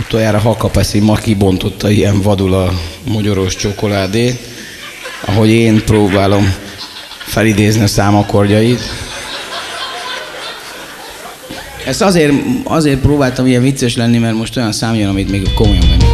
utoljára Hakapeszi ma kibontotta ilyen vadul a mogyoros csokoládét, ahogy én próbálom felidézni a számakordjait. Ezt azért próbáltam ilyen vicces lenni, mert most olyan szám jön, amit még komolyan